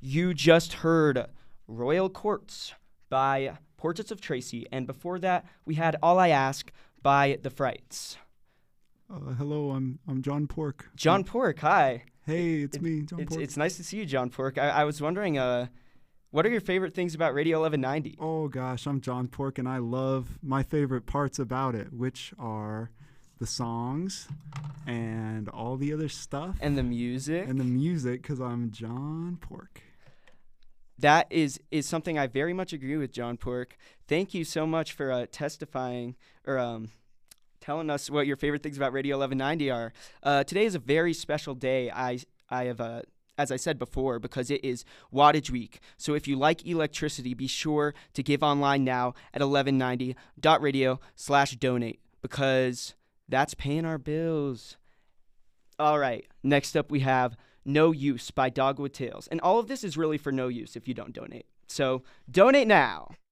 You just heard Royal Courts by Portraits of Tracy, and before that, we had All I Ask by The Frights. Hello, I'm John Pork. John Pork, hi. Hey, it's me, John Pork. It's nice to see you, John Pork. I was wondering, what are your favorite things about Radio 1190? Oh gosh, I'm John Pork, and I love my favorite parts about it, which are the songs and all the other stuff. And the music. And the music, because I'm John Pork. That is something I very much agree with, John Pork. Thank you so much for testifying or telling us what your favorite things about Radio 1190 are. Today is a very special day. I have as I said before, because it is Wattage Week. So if you like electricity, be sure to give online now at 1190.radio/donate, because that's paying our bills. All right, next up we have No Use by Dogwood Tales. And all of this is really for no use if you don't donate. So donate now.